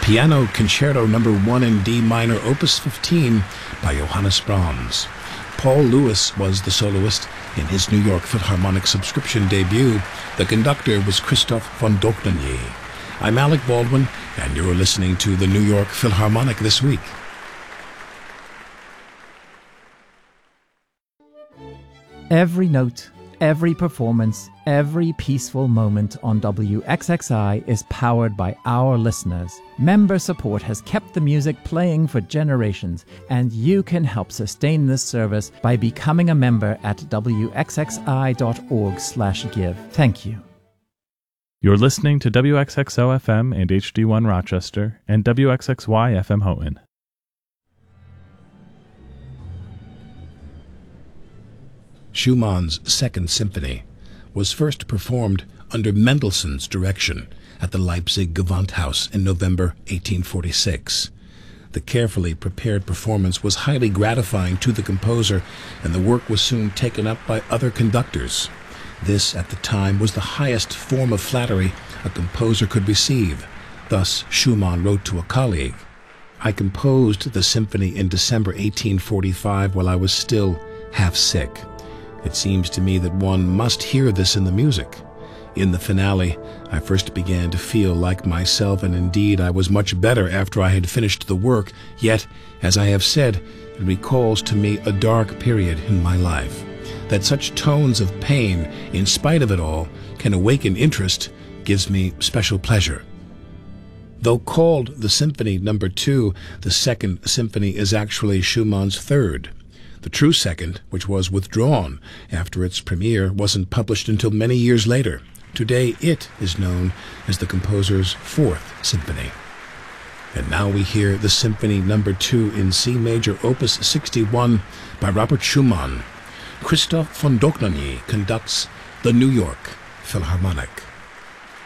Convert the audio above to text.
Piano Concerto No. 1 in D minor, Opus 15 by Johannes Brahms. Paul Lewis was the soloist in his New York Philharmonic subscription debut. The conductor was Christoph von Dohnanyi. I'm Alec Baldwin, and you're listening to the New York Philharmonic This Week. Every note, every performance, every peaceful moment on WXXI is powered by our listeners. Member support has kept the music playing for generations, and you can help sustain this service by becoming a member at wxxi.org/give. Thank you. You're listening to WXXO FM and HD1 Rochester and WXXY FM Houghton. Schumann's Second Symphony was first performed under Mendelssohn's direction at the Leipzig Gewandhaus in November 1846. The carefully prepared performance was highly gratifying to the composer, and the work was soon taken up by other conductors. This, at the time, was the highest form of flattery a composer could receive. Thus, Schumann wrote to a colleague, "I composed the symphony in December 1845 while I was still half sick. It seems to me that one must hear this in the music. In the finale, I first began to feel like myself, and indeed I was much better after I had finished the work, yet, as I have said, it recalls to me a dark period in my life. That such tones of pain, in spite of it all, can awaken interest gives me special pleasure." Though called the Symphony No. 2, the Second Symphony is actually Schumann's third. The true second, which was withdrawn after its premiere, wasn't published until many years later. Today it is known as the composer's Fourth Symphony. And now we hear the Symphony No. 2 in C major, Opus 61 by Robert Schumann. Christoph von Dohnanyi conducts the New York Philharmonic.